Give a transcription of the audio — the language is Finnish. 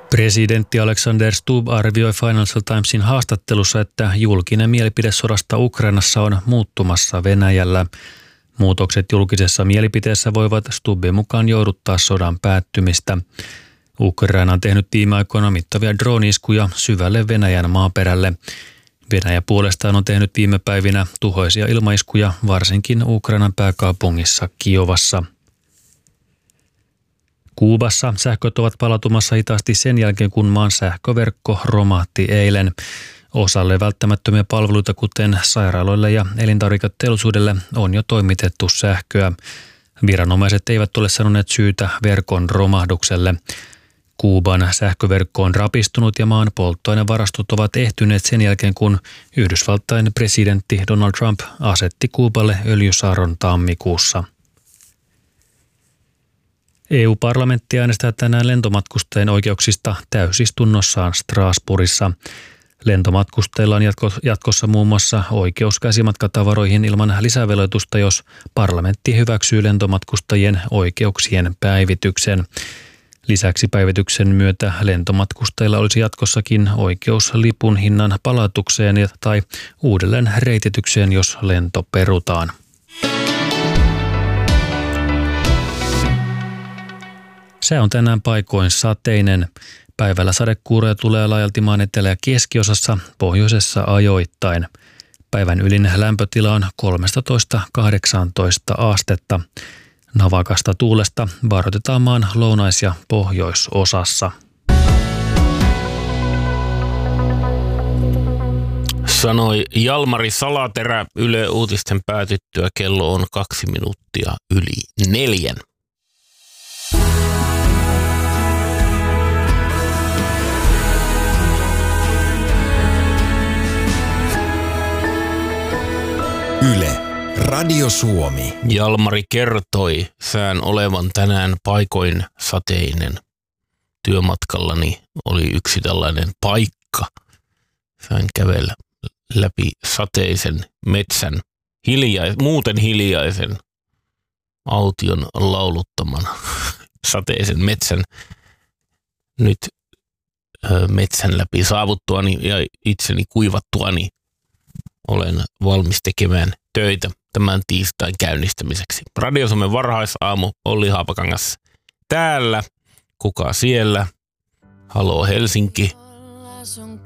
Presidentti Alexander Stubb arvioi Financial Timesin haastattelussa, että julkinen mielipide sodasta Ukrainassa on muuttumassa Venäjällä. Muutokset julkisessa mielipiteessä voivat Stubbin mukaan jouduttaa sodan päättymistä. Ukraina on tehnyt viime aikoina mittavia drone-iskuja syvälle Venäjän maaperälle. Venäjä puolestaan on tehnyt viime päivinä tuhoisia ilmaiskuja varsinkin Ukrainan pääkaupungissa Kiovassa. Kuubassa sähköt ovat palautumassa hitaasti sen jälkeen, kun maan sähköverkko romahti eilen. Osalle välttämättömiä palveluita, kuten sairaaloille ja elintarviketeollisuudelle, on jo toimitettu sähköä. Viranomaiset eivät ole sanoneet syytä verkon romahdukselle. Kuuban sähköverkko on rapistunut ja maan polttoainevarastot ovat ehtyneet sen jälkeen, kun Yhdysvaltain presidentti Donald Trump asetti Kuuballe öljysaaron tammikuussa. EU-parlamentti äänestää tänään lentomatkustajien oikeuksista täysistunnossaan Strasbourgissa. Lentomatkustajilla on jatkossa muun muassa oikeus käsimatkatavaroihin ilman lisäveloitusta, jos parlamentti hyväksyy lentomatkustajien oikeuksien päivityksen. Lisäksi päivityksen myötä lentomatkustajilla olisi jatkossakin oikeus lipun hinnan palautukseen tai uudelleen reititykseen, jos lento perutaan. Se on tänään paikoin sateinen. Päivällä sadekuuroja tulee laajalti maan etelä- ja keskiosassa, pohjoisessa ajoittain. Päivän ylin lämpötila on 13–18 astetta. Navakasta tuulesta varoitetaan maan lounais- ja pohjoisosassa. Sanoi Jalmari Salaterä Yle Uutisten päätyttyä. Kello on 2 minuuttia yli 4. Yle, Radio Suomi. Jalmari kertoi sään olevan tänään paikoin sateinen. Työmatkallani oli yksi tällainen paikka. Sain kävellä läpi sateisen metsän, muuten hiljaisen aution lauluttaman sateisen metsän. Nyt metsän läpi saavuttuani ja itseni kuivattuani olen valmis tekemään töitä tämän tiistain käynnistämiseksi. Radio Suomen varhaisaamu, Olli Haapakangas täällä. Kuka siellä? Haloo Helsinki.